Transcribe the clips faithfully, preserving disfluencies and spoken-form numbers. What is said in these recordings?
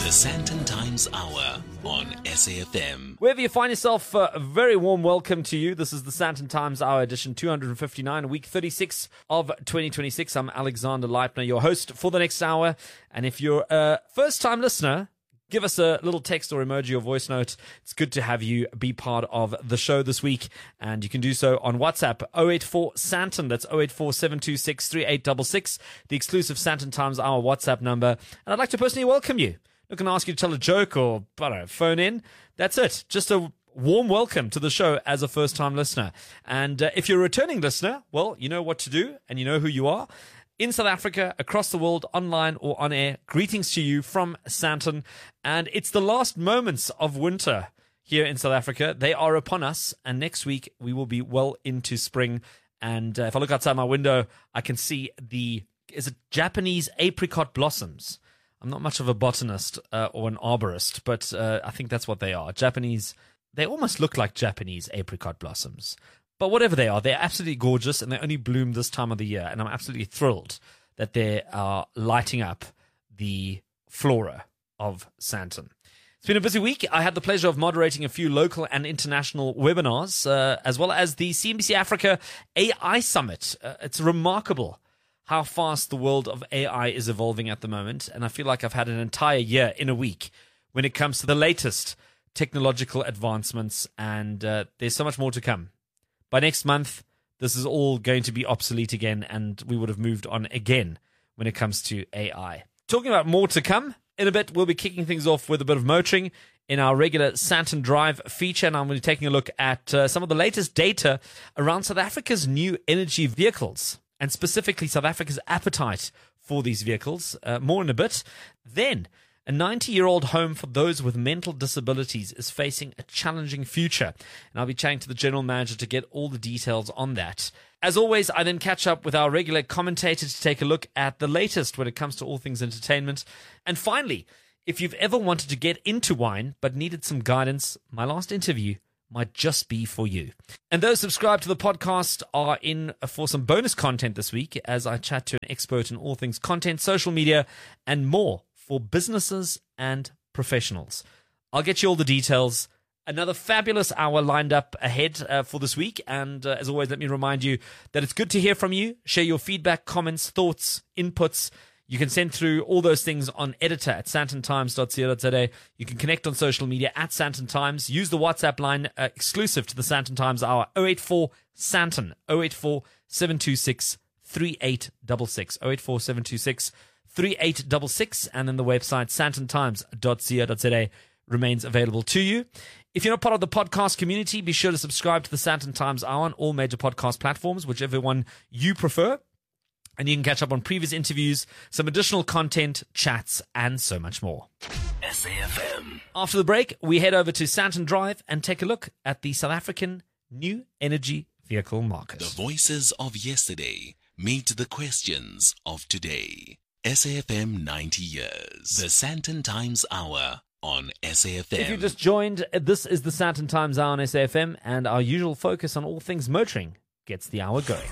The Sandton Times Hour on S A F M. Wherever you find yourself, uh, a very warm welcome to you. This is the Sandton Times Hour edition two hundred fifty-nine, week thirty-six of twenty twenty-six. I'm Alexander Leipner, your host for the next hour. And if you're a first-time listener, give us a little text or emoji or voice note. It's good to have you be part of the show this week. And you can do so on WhatsApp, oh eight four Santon. That's oh eight four, seven two six, three eight six six, the exclusive Sandton Times Hour WhatsApp number. And I'd like to personally welcome you. I'm not going to ask you to tell a joke or, I don't know, phone in. That's it. Just a warm welcome to the show as a first-time listener. And uh, if you're a returning listener, well, you know what to do and you know who you are. In South Africa, across the world, online or on air, greetings to you from Sandton. And it's the last moments of winter here in South Africa. They are upon us. And next week, we will be well into spring. And uh, if I look outside my window, I can see the, is it Japanese apricot blossoms? I'm not much of a botanist uh, or an arborist, but uh, I think that's what they are. Japanese, they almost look like Japanese apricot blossoms. But whatever they are, they're absolutely gorgeous, and they only bloom this time of the year. And I'm absolutely thrilled that they are lighting up the flora of Sandton. It's been a busy week. I had the pleasure of moderating a few local and international webinars, uh, as well as the C N B C Africa A I Summit. Uh, it's remarkable how fast the world of A I is evolving at the moment. And I feel like I've had an entire year in a week when it comes to the latest technological advancements. And uh, there's so much more to come. By next month, this is all going to be obsolete again, and we would have moved on again when it comes to A I. Talking about more to come, in a bit, we'll be kicking things off with a bit of motoring in our regular Sandton Drive feature, and I'm going to be taking a look at uh, some of the latest data around South Africa's new energy vehicles, and specifically South Africa's appetite for these vehicles. Uh, more in a bit. Then, a ninety-year-old home for those with mental disabilities is facing a challenging future. And I'll be chatting to the general manager to get all the details on that. As always, I then catch up with our regular commentator to take a look at the latest when it comes to all things entertainment. And finally, if you've ever wanted to get into wine but needed some guidance, my last interview might just be for you. And those subscribed to the podcast are in for some bonus content this week as I chat to an expert in all things content, social media, and more for businesses and professionals. I'll get you all the details. Another fabulous hour lined up ahead uh, for this week. And uh, as always, let me remind you that it's good to hear from you. Share your feedback, comments, thoughts, inputs. You can send through all those things on editor at sandton times dot co dot za. You can connect on social media at Sandton Times. Use the WhatsApp line uh, exclusive to the Sandton Times Hour, oh eight four Santon, oh eight four, seven two six, three eight six six, oh eight four, seven two six, three eight six six, and then the website sandton times dot co dot za remains available to you. If you're not part of the podcast community, be sure to subscribe to the Sandton Times Hour on all major podcast platforms, whichever one you prefer. And you can catch up on previous interviews, some additional content, chats, and so much more. S A F M. After the break, we head over to Sandton Drive and take a look at the South African new energy vehicle market. The voices of yesterday meet the questions of today. S A F M ninety years. The Sandton Times Hour on S A F M. If you just joined, this is the Sandton Times Hour on S A F M, and our usual focus on all things motoring gets the hour going.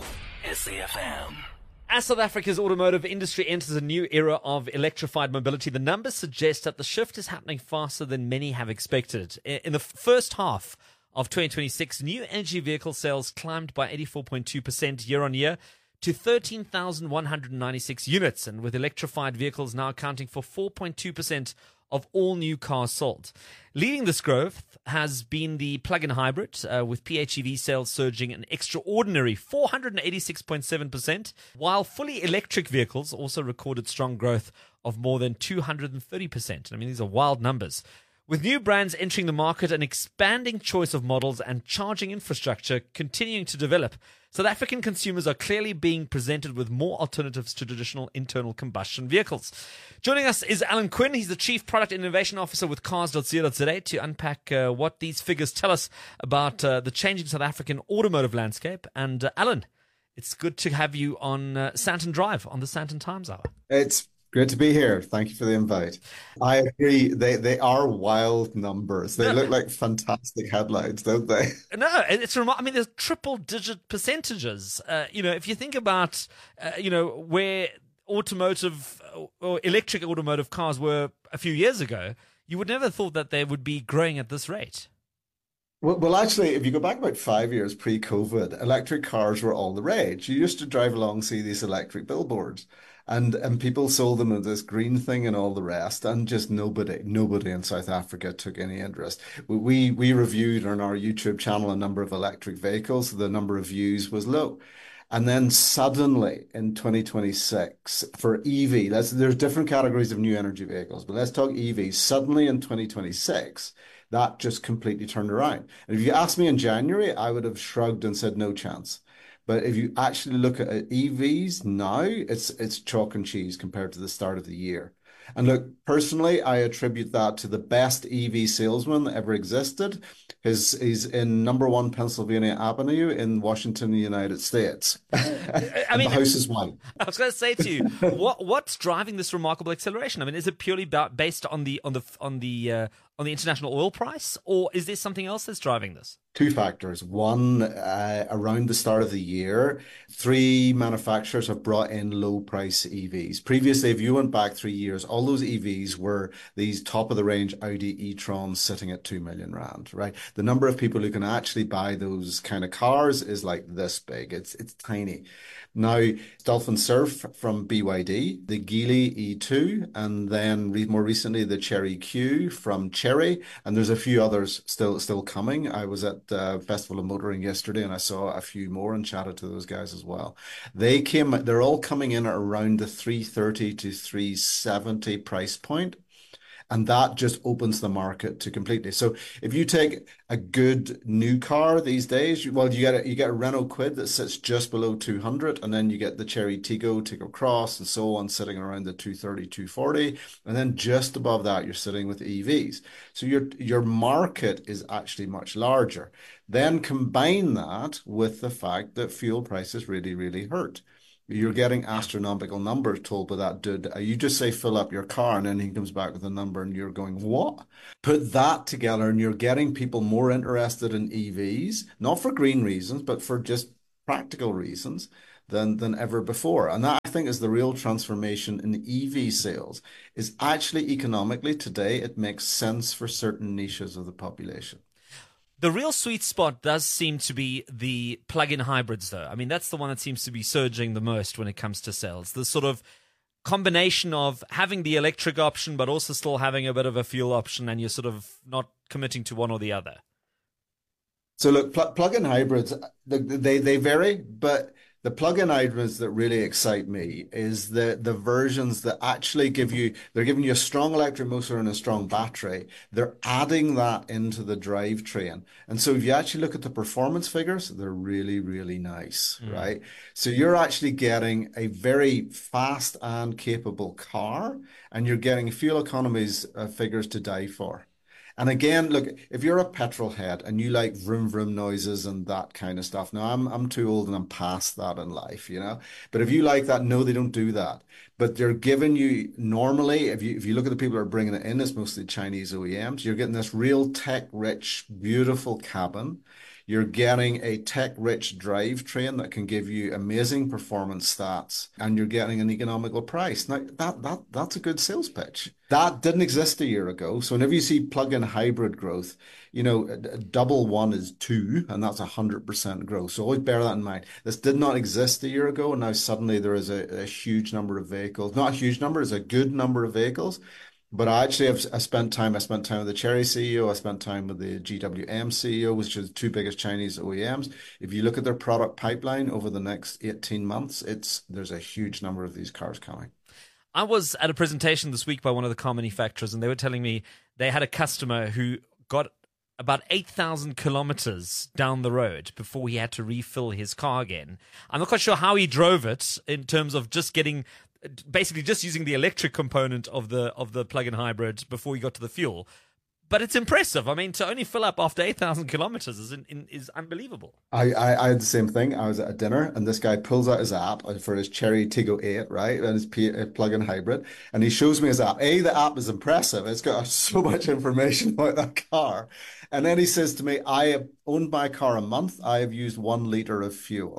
S A F M. As South Africa's automotive industry enters a new era of electrified mobility, the numbers suggest that the shift is happening faster than many have expected. In the first half of twenty twenty-six, new energy vehicle sales climbed by eighty-four point two percent year on year to thirteen thousand one hundred ninety-six units, and with electrified vehicles now accounting for four point two percent of all new cars sold. Leading this growth has been the plug-in hybrid, uh, with P H E V sales surging an extraordinary four hundred eighty-six point seven percent, while fully electric vehicles also recorded strong growth of more than two hundred thirty percent. I mean, these are wild numbers. With new brands entering the market, an expanding choice of models and charging infrastructure continuing to develop, South African consumers are clearly being presented with more alternatives to traditional internal combustion vehicles. Joining us is Alan Quinn. He's the Chief Product Innovation Officer with cars dot co dot za to unpack uh, what these figures tell us about uh, the changing South African automotive landscape. And uh, Alan, it's good to have you on uh, Sandton Drive on the Sandton Times Hour. It's great to be here. Thank you for the invite. I agree. They they are wild numbers. They No. look like fantastic headlines, don't they? No, it's remar- I mean, there's triple-digit percentages. Uh, you know, if you think about, uh, you know, where automotive or electric automotive cars were a few years ago, you would never have thought that they would be growing at this rate. Well, well, actually, if you go back about five years pre-COVID, electric cars were all the rage. You used to drive along, see these electric billboards, and and people sold them as this green thing and all the rest, and just nobody, nobody in South Africa took any interest. We we, we reviewed on our YouTube channel a number of electric vehicles. The number of views was low. And then suddenly in twenty twenty-six for E V, let's, there's different categories of new energy vehicles, but let's talk E Vs. Suddenly in twenty twenty-six, that just completely turned around. And if you asked me in January, I would have shrugged and said no chance. But if you actually look at E Vs now, it's it's chalk and cheese compared to the start of the year. And look, personally, I attribute that to the best E V salesman that ever existed. His, he's in number one Pennsylvania Avenue in Washington, United States. I mean, the house is white. I was going to say to you, what what's driving this remarkable acceleration? I mean, is it purely about, based on the on the on the uh, on the international oil price, or is there something else that's driving this? Two factors. One, uh, around the start of the year, three manufacturers have brought in low price E Vs. Previously, if you went back three years, all those E Vs were these top of the range Audi e-trons sitting at two million rand, right? The number of people who can actually buy those kind of cars is like this big. It's, it's tiny. Now, Dolphin Surf from B Y D, the Geely E two, and then re more recently the Cherry Q from Chery, and there's a few others still still coming. I was at uh, Festival of Motoring yesterday, and I saw a few more and chatted to those guys as well. They came, they're all coming in at around the three thirty to three seventy price point. And that just opens the market to completely. So if you take a good new car these days, well, you get a, you get a Renault Kwid that sits just below two hundred, and then you get the Cherry Tiggo, Tiggo Cross, and so on, sitting around the two thirty, two forty, and then just above that, you're sitting with E Vs. So your your market is actually much larger. Then combine that with the fact that fuel prices really, really hurt. You're getting astronomical numbers told by that dude. You just say, fill up your car, and then he comes back with a number, and you're going, what? Put that together, and you're getting people more interested in E Vs, not for green reasons, but for just practical reasons than, than ever before. And that, I think, is the real transformation in E V sales, is actually economically today, it makes sense for certain niches of the population. The real sweet spot does seem to be the plug-in hybrids, though. I mean, that's the one that seems to be surging the most when it comes to sales. The sort of combination of having the electric option, but also still having a bit of a fuel option, and you're sort of not committing to one or the other. So look, pl plug-in hybrids, they, they vary, but the plug-in hybrids that really excite me is the, the versions that actually give you, they're giving you a strong electric motor and a strong battery. They're adding that into the drivetrain. And so if you actually look at the performance figures, they're really, really nice, mm. right? So you're actually getting a very fast and capable car, and you're getting fuel economies uh, figures to die for. And again, look, if you're a petrol head and you like vroom vroom noises and that kind of stuff, now I'm I'm too old and I'm past that in life, you know. But if you like that, no, they don't do that. But they're giving you normally, if you if you look at the people who are bringing it in, it's mostly Chinese O E Ms. You're getting this real tech-rich, beautiful cabin. You're getting a tech-rich drivetrain that can give you amazing performance stats, and you're getting an economical price. Now, that that that's a good sales pitch. That didn't exist a year ago. So whenever you see plug-in hybrid growth, you know, double one is two, and that's one hundred percent growth. So always bear that in mind. This did not exist a year ago, and now suddenly there is a, a huge number of vehicles. Not a huge number, it's a good number of vehicles. But I actually have I spent time, I spent time with the Chery C E O, I spent time with the G W M C E O, which is the two biggest Chinese O E Ms. If you look at their product pipeline over the next eighteen months, it's there's a huge number of these cars coming. I was at a presentation this week by one of the car manufacturers, and they were telling me they had a customer who got about eight thousand kilometers down the road before he had to refill his car again. I'm not quite sure how he drove it in terms of just getting... basically just using the electric component of the of the plug-in hybrid before you got to the fuel. But it's impressive. I mean, to only fill up after eight thousand kilometers is in, in, is unbelievable. I, I, I had the same thing. I was at a dinner, and this guy pulls out his app for his Cherry Tiggo eight, right? And his plug-in hybrid. And he shows me his app. A, the app is impressive. It's got so much information about that car. And then he says to me, I have owned my car a month. I have used one liter of fuel.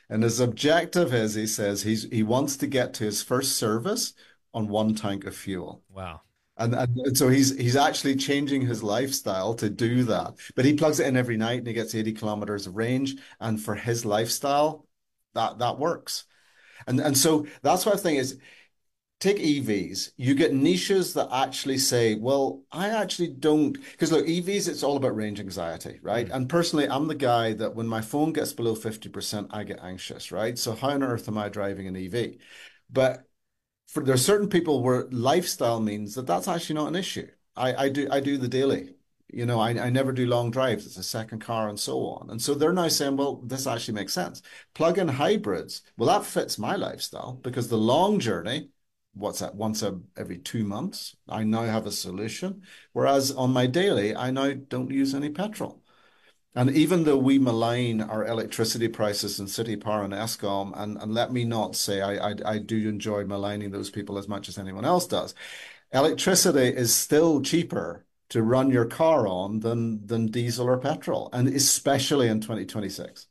And his objective is, he says, he's he wants to get to his first service on one tank of fuel. Wow. And, and so he's he's actually changing his lifestyle to do that. But he plugs it in every night and he gets eighty kilometers of range. And for his lifestyle, that that works. And and so that's what I think is, take E Vs. You get niches that actually say, well, I actually don't, because look, E Vs, it's all about range anxiety, right? Mm. And personally, I'm the guy that when my phone gets below fifty percent, I get anxious, right? So how on earth am I driving an E V? But for there are certain people where lifestyle means that that's actually not an issue. I, I do I do the daily. You know, I, I never do long drives. It's a second car and so on. And so they're now saying, well, this actually makes sense. Plug-in hybrids, well, that fits my lifestyle because the long journey, what's that, once a, every two months, I now have a solution. Whereas on my daily, I now don't use any petrol. And even though we malign our electricity prices in City Power and Eskom, and, and let me not say I, I, I do enjoy maligning those people as much as anyone else does, electricity is still cheaper to run your car on than, than diesel or petrol, and especially in twenty twenty-six.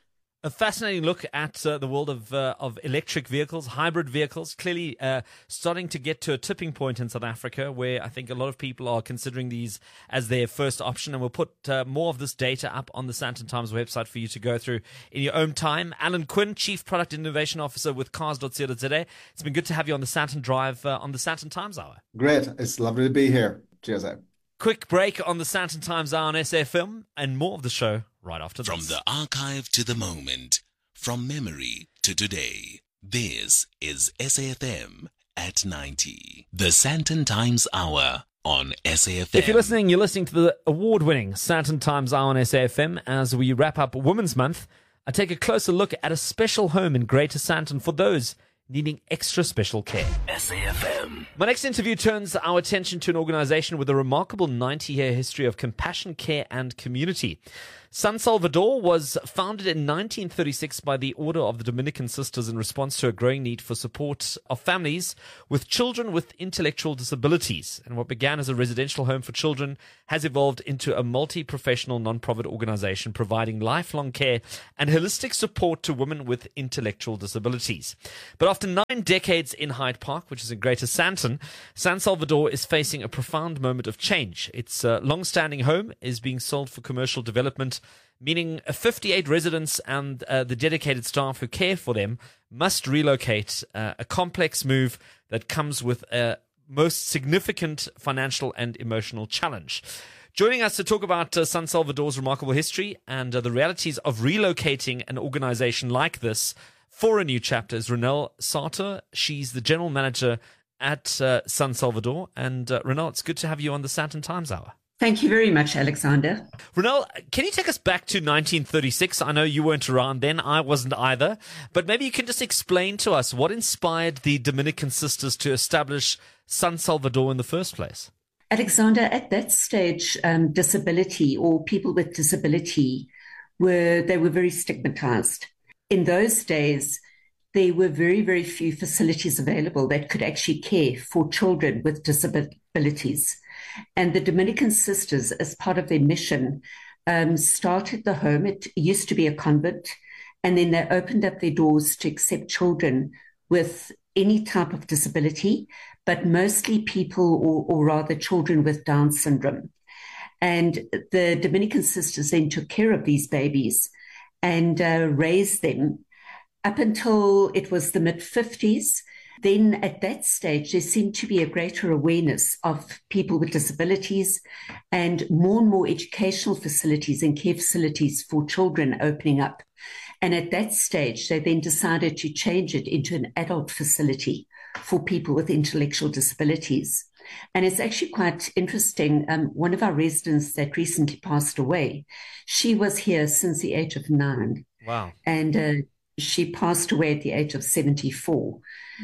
A fascinating look at uh, the world of uh, of electric vehicles, hybrid vehicles, clearly uh, starting to get to a tipping point in South Africa where I think a lot of people are considering these as their first option. And we'll put uh, more of this data up on the Sandton Times website for you to go through in your own time. Alan Quinn, Chief Product Innovation Officer with cars dot co dot za. It's been good to have you on the Sandton Drive uh, on the Sandton Times Hour. Great. It's lovely to be here. Cheers out. Quick break on the Sandton Times Hour on S A F M and more of the show right after this. From the archive to the moment, from memory to today, this is S A F M at ninety. The Sandton Times Hour on S A F M. If you're listening, you're listening to the award-winning Sandton Times Hour on S A F M. As we wrap up Women's Month, I take a closer look at a special home in Greater Sandton for those needing extra special care. S A F M. My next interview turns our attention to an organization with a remarkable ninety-year history of compassion, care, and community. San Salvador was founded in nineteen thirty-six by the Order of the Dominican Sisters in response to a growing need for support of families with children with intellectual disabilities. And what began as a residential home for children has evolved into a multi-professional non-profit organization providing lifelong care and holistic support to women with intellectual disabilities. But after nine decades in Hyde Park, which is in Greater Sandton, San Salvador is facing a profound moment of change. Its uh, long-standing home is being sold for commercial development, meaning fifty-eight residents and uh, the dedicated staff who care for them must relocate, uh, a complex move that comes with a most significant financial and emotional challenge. Joining us to talk about uh, San Salvador's remarkable history and uh, the realities of relocating an organization like this for a new chapter is Ronelle Sartor. She's the general manager at uh, San Salvador. And uh, Ronelle, it's good to have you on the Sandton Times Hour. Thank you very much, Alexander. Ronelle, can you take us back to nineteen thirty-six? I know you weren't around then. I wasn't either. But maybe you can just explain to us what inspired the Dominican Sisters to establish San Salvador in the first place. Alexander, at that stage, um, disability or people with disability were, they were very stigmatized. In those days, there were very, very few facilities available that could actually care for children with disabilities. And the Dominican Sisters, as part of their mission, um, started the home. It used to be a convent, and then they opened up their doors to accept children with any type of disability, but mostly people, or, or rather children with Down syndrome. And the Dominican Sisters then took care of these babies and uh, raised them up until it was the mid-fifties. Then at that stage, there seemed to be a greater awareness of people with disabilities and more and more educational facilities and care facilities for children opening up. And at that stage, they then decided to change it into an adult facility for people with intellectual disabilities. And it's actually quite interesting. Um, one of our residents that recently passed away, she was here since the age of nine. Wow. And uh, she passed away at the age of seventy-four.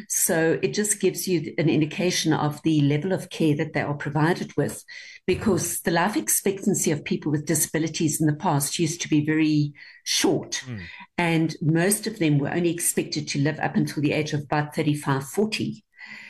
So it just gives you an indication of the level of care that they are provided with, because the life expectancy of people with disabilities in the past used to be very short. Mm. And most of them were only expected to live up until the age of about thirty-five, forty.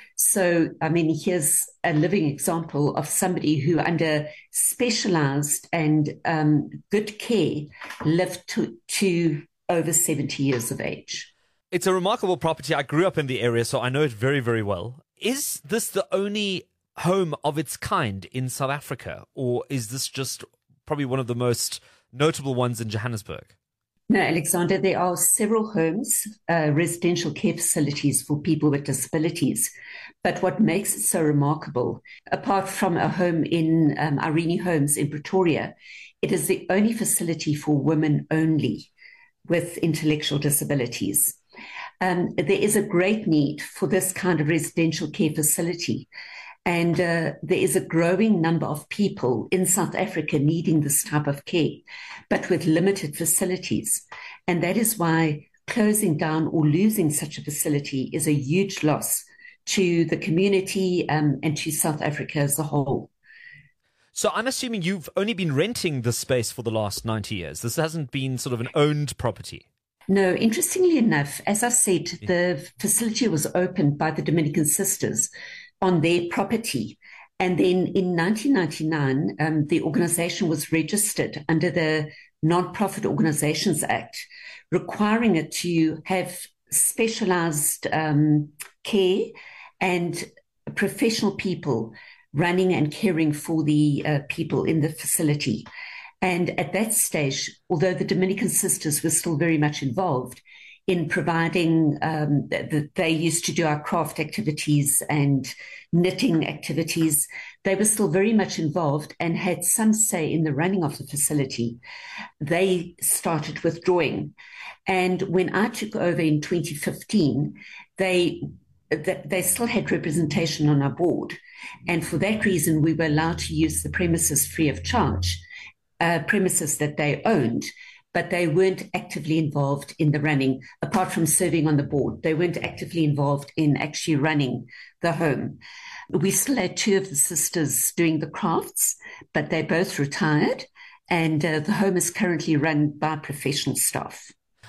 So, I mean, here's a living example of somebody who, under specialized and um, good care, lived to, to over seventy years of age. It's a remarkable property. I grew up in the area, so I know it very, very well. Is this the only home of its kind in South Africa, or is this just probably one of the most notable ones in Johannesburg? No, Alexander, there are several homes, uh, residential care facilities for people with disabilities. But what makes it so remarkable, apart from a home in um, Irene Homes in Pretoria, it is the only facility for women only with intellectual disabilities. Um, there is a great need for this kind of residential care facility. And uh, there is a growing number of people in South Africa needing this type of care, but with limited facilities. And that is why closing down or losing such a facility is a huge loss to the community um, and to South Africa as a whole. So I'm assuming you've only been renting this space for the last ninety years. This hasn't been sort of an owned property. No, interestingly enough, as I said, the facility was opened by the Dominican Sisters on their property. And then in nineteen ninety-nine, um, the organization was registered under the Non-Profit Organizations Act, requiring it to have specialized um, care and professional people running and caring for the uh, people in the facility. And at that stage, although the Dominican Sisters were still very much involved in providing, um, the, they used to do our craft activities and knitting activities, they were still very much involved and had some say in the running of the facility. They started withdrawing. And when I took over in twenty fifteen, they they still had representation on our board. And for that reason, we were allowed to use the premises free of charge, uh, premises that they owned, but they weren't actively involved in the running, apart from serving on the board. They weren't actively involved in actually running the home. We still had two of the sisters doing the crafts, but they both retired, and uh, the home is currently run by professional staff.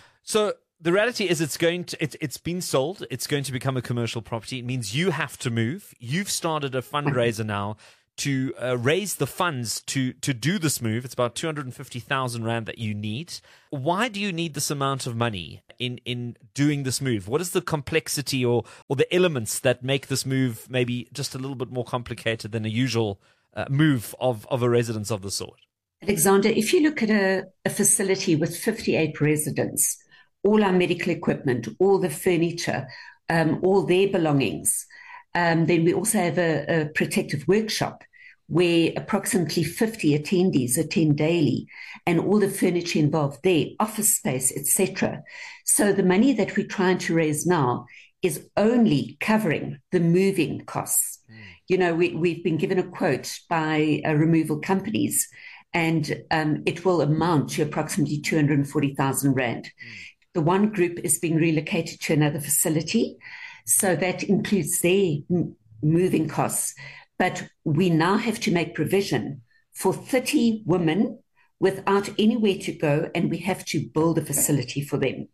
So the reality is it's going to, it, it's been sold. It's going to become a commercial property. It means you have to move. You've started a fundraiser now to uh, raise the funds to to do this move. It's about two hundred fifty thousand rand that you need. Why do you need this amount of money in, in doing this move? What is the complexity or, or the elements that make this move maybe just a little bit more complicated than a usual uh, move of, of a residence of the sort? Alexander, if you look at a, a facility with fifty-eight residents, all our medical equipment, all the furniture, um, all their belongings, Um, then we also have a, a protective workshop where approximately fifty attendees attend daily, and all the furniture involved there, office space, et cetera. So the money that we're trying to raise now is only covering the moving costs. Mm. You know, we, we've been given a quote by uh, removal companies, and um, it will amount to approximately two hundred forty thousand rand. Mm. The one group is being relocated to another facility, so that includes their m- moving costs. But we now have to make provision for thirty women without anywhere to go, and we have to build a facility for them.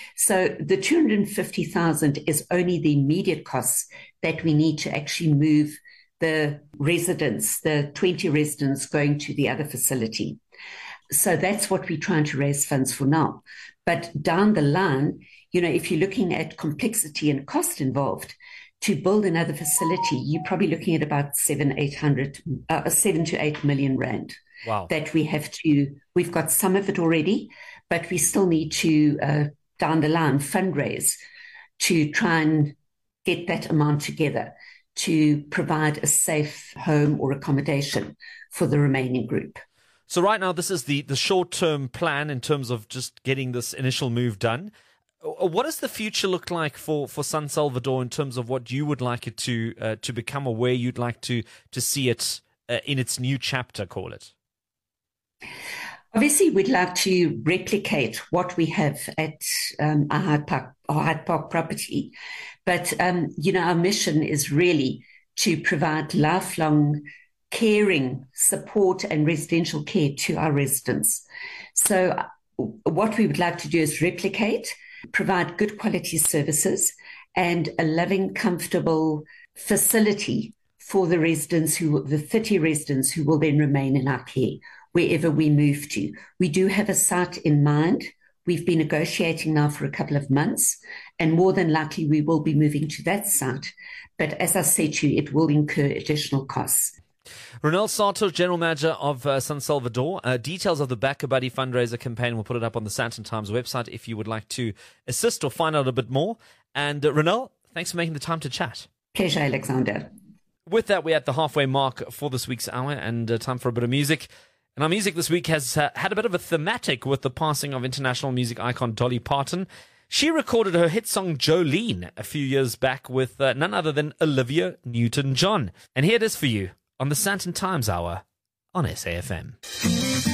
So the two hundred fifty thousand is only the immediate costs that we need to actually move the residents, the twenty residents going to the other facility. So that's what we're trying to raise funds for now. But down the line, you know, if you're looking at complexity and cost involved, to build another facility, you're probably looking at about seven, eight hundred, uh, seven to eight million rand. Wow. That we have to, we've got some of it already, but we still need to, uh, down the line, fundraise to try and get that amount together to provide a safe home or accommodation for the remaining group. So right now, this is the, the short-term plan in terms of just getting this initial move done. What does the future look like for, for San Salvador in terms of what you would like it to uh, to become, or where you'd like to to see it uh, in its new chapter, call it? Obviously, we'd like to replicate what we have at um, our Hyde Park, our Hyde Park property. But, um, you know, our mission is really to provide lifelong caring, support and residential care to our residents. So what we would like to do is replicate, provide good quality services and a loving, comfortable facility for the residents who, the thirty residents who will then remain in our care wherever we move to. We do have a site in mind We've been negotiating now for a couple of months, and more than likely we will be moving to that site. But as I said to you, it will incur additional costs. Ronelle Sato, General Manager of uh, San Salvador. Uh, details of the Back a Buddy fundraiser campaign, we'll put it up on the Sandton Times website if you would like to assist or find out a bit more. And uh, Ronelle, thanks for making the time to chat. Pleasure, Alexander. With that, we're at the halfway mark for this week's hour, and uh, time for a bit of music. And our music this week has uh, had a bit of a thematic with the passing of international music icon Dolly Parton. She recorded her hit song Jolene a few years back with uh, none other than Olivia Newton-John. And here it is for you on the Sandton Times Hour on S A F M.